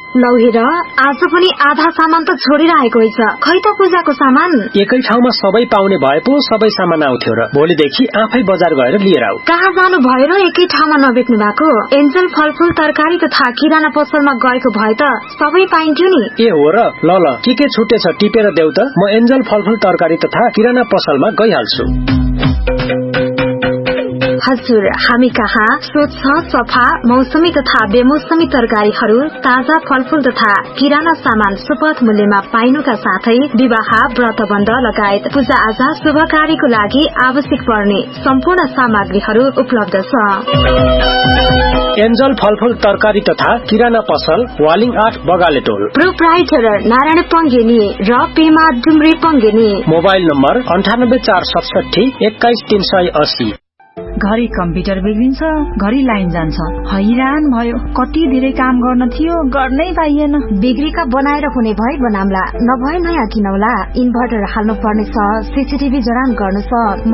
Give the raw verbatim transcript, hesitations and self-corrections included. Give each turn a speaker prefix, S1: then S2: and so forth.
S1: लौ हेर आज पनि आधा सामान त छोडेर आएको रहेछ। खै त पूजाको सामान
S2: एकै ठाउँमा सबै पाउने भए पो सबै सामान आउँथ्यो र भोलिदेखि आफै बजार गएर लिएर आऊ।
S1: कहाँ जानु भयो र एकै ठाउँमा नबेच्नु भएको? एन्जल फलफूल तरकारी तथा किराना पसलमा गएको भए त सबै पाइन्थ्यो नि।
S2: ए हो र, ल ल के के छुटेछ टिपेर देऊ त, म एन्जल फलफूल तरकारी तथा किराना पसलमा गइहाल्छु।
S1: हजुर, हामी कहाँ स्वच्छ सफा मौसमी तथा बेमौसमी तरकारीहरू, ताजा फलफूल तथा किराना सामान सुपथ मूल्यमा पाइनुका साथै विवाह व्रतबन्ध लगायत पूजा आजा शुभ कार्यको लागि आवश्यक पर्ने सम्पूर्ण सामग्रीहरू उपलब्ध छ।
S2: एन्जल फलफूल तरकारी तथा किराना पसल, वालिङ आठ बगाले टोल।
S1: प्रोप्राइटर नारायण पङ्गेनी र पेमा डुम्रे पङ्गेनी।
S2: मोबाइल नम्बर अन्ठानब्बे चार सतसठी एक्काइस तीन सय अस्सी।
S3: घरि कम्प्युटर बिग्रिन्छ, घरि लाइन जान्छ, हैरान भयो। कति धेरै काम गर्न थियो, गर्नै पाइएन।
S1: बिग्रीका बनाएर हुने भए बनाम्ला, नभए नयाँ किनौला। इन्भर्टर हाल्नु पर्नेछ, सीसीटीभी जडान गर्नु छ।